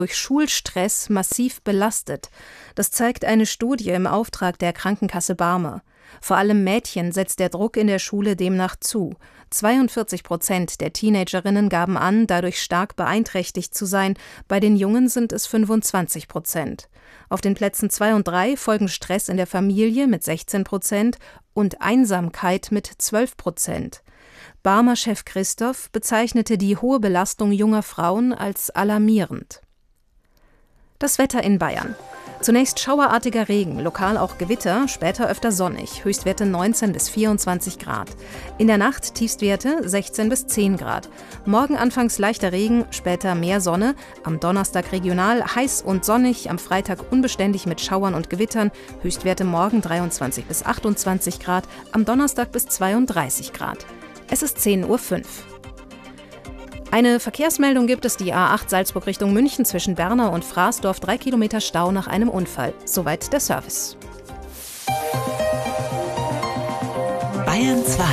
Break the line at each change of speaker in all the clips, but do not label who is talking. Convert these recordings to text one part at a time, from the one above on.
durch Schulstress massiv belastet. Das zeigt eine Studie im Auftrag der Krankenkasse Barmer. Vor allem Mädchen setzt der Druck in der Schule demnach zu. 42% der Teenagerinnen gaben an, dadurch stark beeinträchtigt zu sein. Bei den Jungen sind es 25%. Auf den Plätzen 2 und 3 folgen Stress in der Familie mit 16% und Einsamkeit mit 12%. Barmer-Chef Christoph bezeichnete die hohe Belastung junger Frauen als alarmierend. Das Wetter in Bayern. Zunächst schauerartiger Regen, lokal auch Gewitter, später öfter sonnig, Höchstwerte 19 bis 24 Grad. In der Nacht Tiefstwerte 16 bis 10 Grad. Morgen anfangs leichter Regen, später mehr Sonne, am Donnerstag regional heiß und sonnig, am Freitag unbeständig mit Schauern und Gewittern, Höchstwerte morgen 23 bis 28 Grad, am Donnerstag bis 32 Grad. Es ist 10:05 Uhr. Eine Verkehrsmeldung gibt es, die A8 Salzburg Richtung München zwischen Bernau und Fraßdorf, 3 Kilometer Stau nach einem Unfall. Soweit der Service.
Bayern 2.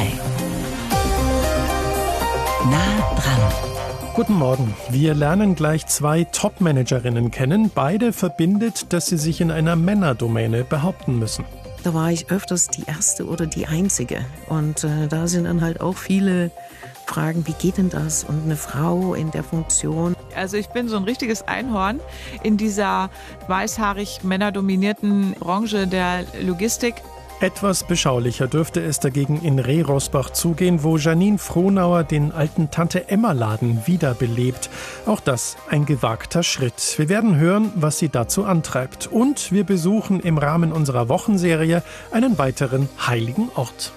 Nah dran.
Guten Morgen. Wir lernen gleich 2 Top-Managerinnen kennen. Beide verbindet, dass sie sich in einer Männerdomäne behaupten müssen.
Da war ich öfters die Erste oder die Einzige. Und da sind dann halt auch viele Fragen, wie geht denn das? Und eine Frau in der Funktion.
Also ich bin so ein richtiges Einhorn in dieser weißhaarig männerdominierten Branche der Logistik.
Etwas beschaulicher dürfte es dagegen in Reh-Rosbach zugehen, wo Janine Frohnauer den alten Tante-Emma-Laden wiederbelebt. Auch das ein gewagter Schritt. Wir werden hören, was sie dazu antreibt. Und wir besuchen im Rahmen unserer Wochenserie einen weiteren heiligen Ort.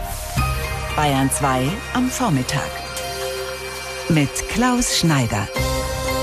Bayern 2 am Vormittag. Mit Klaus Schneider.